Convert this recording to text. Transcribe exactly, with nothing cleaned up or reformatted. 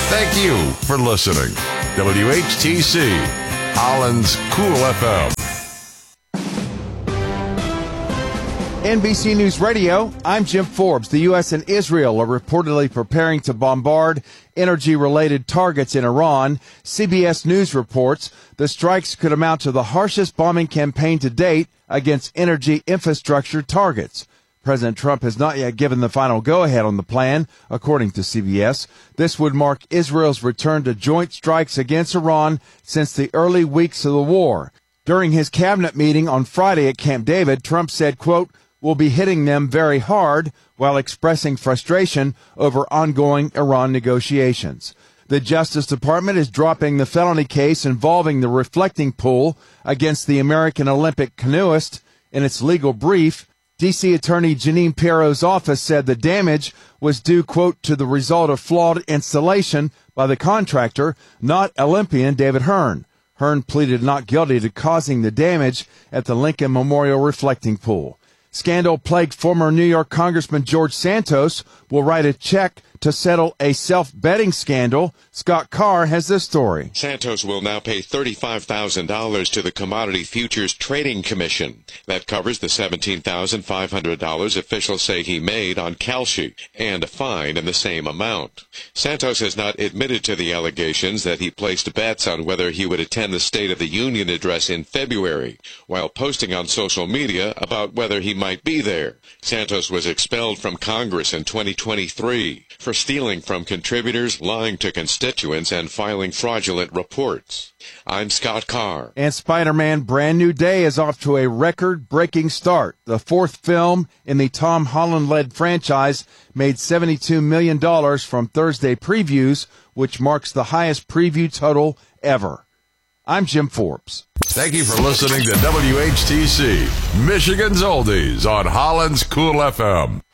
Thank you for listening. W H T C, Holland's Cool F M. N B C News Radio, I'm Jim Forbes. The U S and Israel are reportedly preparing to bombard energy-related targets in Iran. C B S News reports the strikes could amount to the harshest bombing campaign to date against energy infrastructure targets. President Trump has not yet given the final go-ahead on the plan, according to C B S. This would mark Israel's return to joint strikes against Iran since the early weeks of the war. During his cabinet meeting on Friday at Camp David, Trump said, quote, "We'll be hitting them very hard," while expressing frustration over ongoing Iran negotiations. The Justice Department is dropping the felony case involving the reflecting pool against the American Olympic canoeist. In its legal brief, D C Attorney Jeanine Pirro's office said the damage was due, quote, to the result of flawed installation by the contractor, not Olympian David Hearn. Hearn pleaded not guilty to causing the damage at the Lincoln Memorial reflecting pool. Scandal-plagued former New York Congressman George Santos will write a check to settle a self-betting scandal. Scott Carr has this story. Santos will now pay thirty-five thousand dollars to the Commodity Futures Trading Commission. That covers the seventeen thousand five hundred dollars officials say he made on Kalshi and a fine in the same amount. Santos has not admitted to the allegations that he placed bets on whether he would attend the State of the Union address in February, while posting on social media about whether he might be there. Santos was expelled from Congress in twenty twenty-three for stealing from contributors, lying to constituents, and filing fraudulent reports. I'm Scott Carr. And Spider-Man Brand New Day is off to a record-breaking start. The fourth film in the Tom Holland-led franchise made seventy-two million dollars from Thursday previews, which marks the highest preview total ever. I'm Jim Forbes. Thank you for listening to W H T C, Michigan's Oldies on Holland's Cool F M.